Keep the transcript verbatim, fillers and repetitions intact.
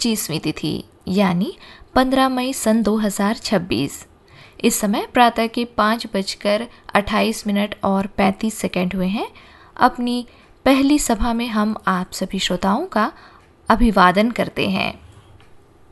पच्चीसवीं तिथि यानी पंद्रह मई सन दो हज़ार छब्बीस। इस समय प्रातः के पाँच बजकर अट्ठाईस मिनट और पैंतीस सेकंड हुए हैं। अपनी पहली सभा में हम आप सभी श्रोताओं का अभिवादन करते हैं।